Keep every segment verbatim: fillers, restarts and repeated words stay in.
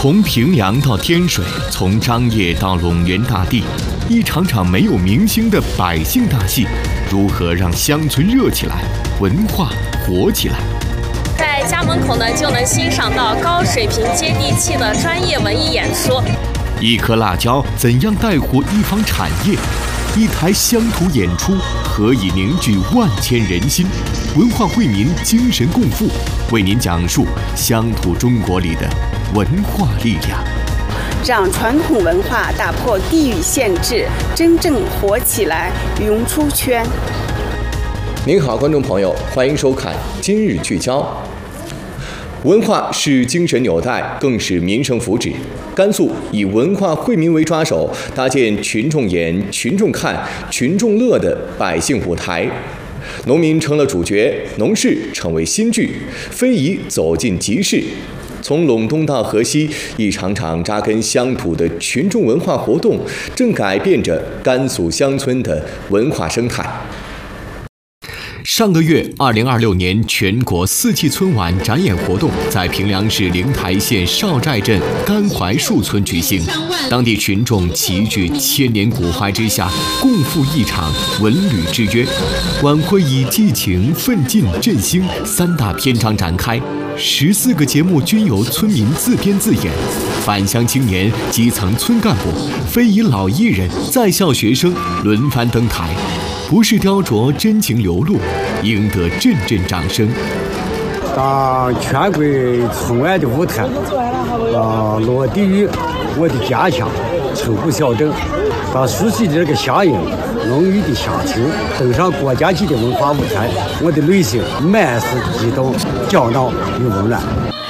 从平凉到天水，从张掖到陇源大地，一场场没有明星的百姓大戏，如何让乡村热起来，文化活起来？ 在家门口呢，就能欣赏到高水平、接地气的专业文艺演说。 一颗辣椒怎样带火一方产业？一台乡土演出何以凝聚万千人心？文化惠民精神共赴，为您讲述乡土中国里的文化力量， 让传统文化打破地域限制，真正活起来，涌出圈。 您好，观众朋友，欢迎收看今日聚焦。文化是精神纽带，更是民生福祉。甘肃以文化惠民为抓手，搭建群众演、群众看、群众乐的百姓舞台。农民成了主角，农事成为新剧，非遗走进集市。从陇东到河西，一场场扎根乡土的群众文化活动，正改变着甘肃乡村的文化生态。 上个月，二零二六年全国四季春晚展演活动在平凉市灵台县少寨镇甘槐树村举行，当地群众齐聚千年古槐之下，共赴一场文旅之约。晚会以激情、奋进、振兴三大篇章展开，十四个节目均由村民自编自演，返乡青年、基层村干部、非遗老艺人、在校学生轮番登台。不是雕琢，真情流露，赢得阵阵掌声。 当全国春晚的舞台，啊，落地于我的家乡秋浦小镇，当熟悉的这个乡音、浓郁的乡情，登上国家级的文化舞台，我的内心满是激动、骄傲与温暖。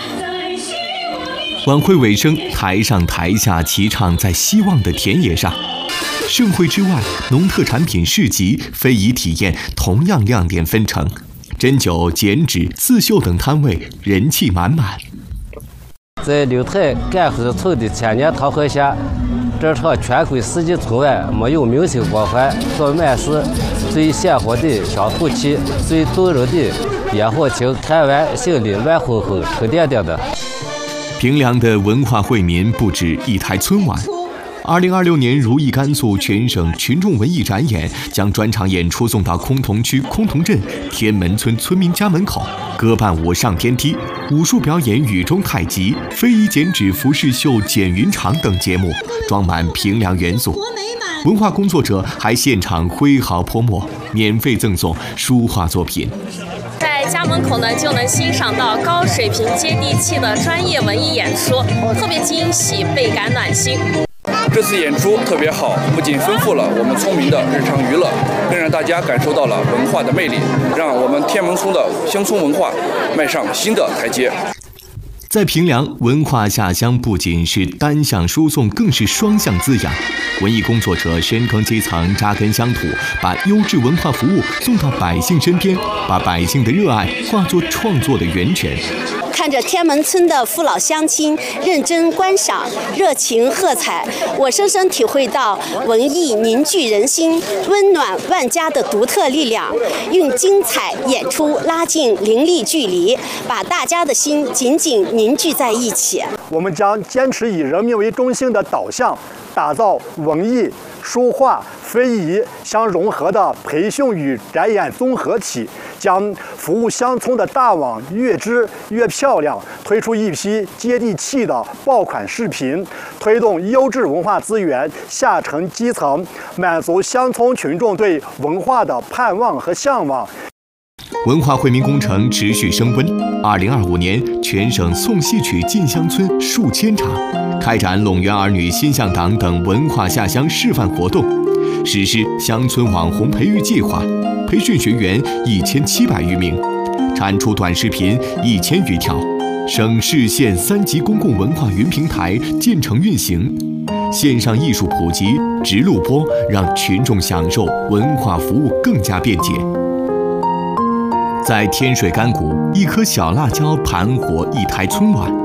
晚会尾声，台上台下齐唱在希望的田野上。盛会之外，农特产品市集、非遗体验同样亮点纷呈，针灸、剪纸、刺绣等摊位人气满满。 在六台干河村的千年桃河下，这场全国四季春晚没有明星光环，做满是最鲜活的乡土气、最动人的烟火情，看完心里暖烘烘、沉甸甸的。 平凉的文化惠民不止一台春晚。二零二六年如意甘肃全省群众文艺展演将专场演出送到崆峒区崆峒镇天门村村民家门口，歌伴舞上天梯、武术表演雨中太极、非遗剪纸、服饰秀、剪云长等节目，装满平凉元素。文化工作者还现场挥毫泼墨，免费赠送书画作品。 在家门口呢，就能欣赏到高水平、接地气的专业文艺演说，特别惊喜，倍感暖心。 这次演出特别好，不仅丰富了我们村民的日常娱乐，更让大家感受到了文化的魅力，让我们天门村的乡村文化迈上新的台阶。 在平凉，文化下乡不仅是单向输送，更是双向滋养。文艺工作者深耕基层，扎根乡土，把优质文化服务送到百姓身边，把百姓的热爱化作创作的源泉。 看着天门村的父老乡亲认真观赏、热情喝彩，我深深体会到文艺凝聚人心、温暖万家的独特力量。用精彩演出拉近邻里距离，把大家的心紧紧凝聚在一起。 我们将坚持以人民为中心的导向，打造文艺、书画、非遗相融合的培训与展演综合体，将服务乡村的大网越织越漂亮，推出一批接地气的爆款视频，推动优质文化资源下沉基层，满足乡村群众对文化的盼望和向往。 文化惠民工程持续升温。二零二五年，全省送戏曲进乡村数千场，开展陇源儿女新向党等文化下乡示范活动，实施乡村网红培育计划，培训学员一千七百余名，产出短视频一千余条。省市县三级公共文化云平台建成运行，线上艺术普及、直录播，让群众享受文化服务更加便捷。在天水干谷，一颗小辣椒盘活一台春晚。